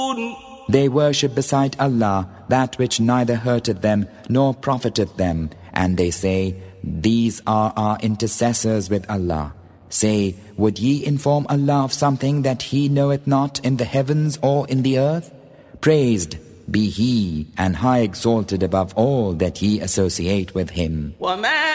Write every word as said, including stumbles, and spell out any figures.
They worship beside Allah that which neither hurteth them nor profiteth them, and they say, these are our intercessors with Allah. Say, would ye inform Allah of something that He knoweth not in the heavens or in the earth? Praised be He, and high exalted above all that ye associate with Him.